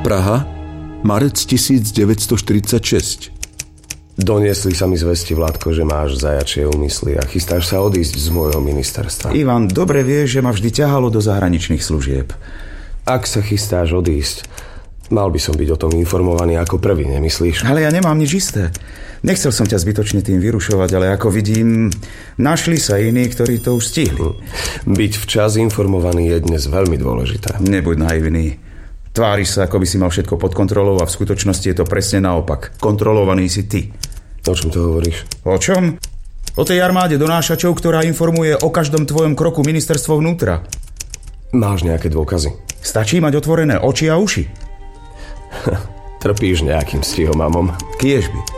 Praha, marec 1946. Doniesli sa mi zvesti, Vládko, že máš zajačie úmysly a chystáš sa odísť z môjho ministerstva. Ivan, dobre vieš, že ma vždy ťahalo do zahraničných služieb. Ak sa chystáš odísť, mal by som byť o tom informovaný ako prvý, nemyslíš? Ale ja nemám nič isté. Nechcel som ťa zbytočne tým vyrušovať, ale ako vidím, našli sa iní, ktorí to už stihli. Byť včas informovaný je dnes veľmi dôležité. Nebuď naivný. Tváriš sa, ako by si mal všetko pod kontrolou a v skutočnosti je to presne naopak. Kontrolovaný si ty. O čom to hovoríš? O čom? O tej armáde donášačov, ktorá informuje o každom tvojom kroku ministerstvo vnútra. Máš nejaké dôkazy? Stačí mať otvorené oči a uši. Trpíš nejakým stihomamom. Kiežby.